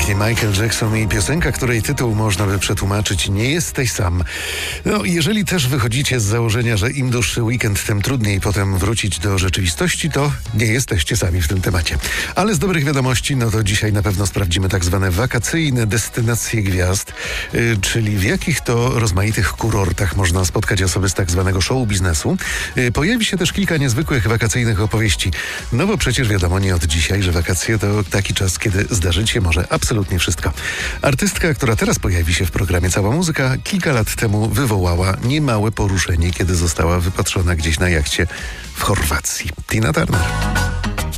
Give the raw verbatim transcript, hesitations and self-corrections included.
pięknie Michael Jackson i piosenka, której tytuł można by przetłumaczyć Nie jesteś sam. No, jeżeli też wychodzicie z założenia, że im dłuższy weekend, tym trudniej potem wrócić do rzeczywistości, to nie jesteście sami w tym temacie. Ale z dobrych wiadomości, no to dzisiaj na pewno sprawdzimy tak zwane wakacyjne destynacje gwiazd, yy, czyli w jakich to rozmaitych kurortach można spotkać osoby z tak zwanego show biznesu. Yy, pojawi się też kilka niezwykłych wakacyjnych opowieści. No bo przecież wiadomo nie od dzisiaj, że wakacje to taki czas, kiedy zdarzyć się może absolutnie wszystko. Artystka, która teraz pojawi się w programie Cała Muzyka, kilka lat temu wywołała niemałe poruszenie, kiedy została wypatrzona gdzieś na jachcie w Chorwacji. Tina Turner.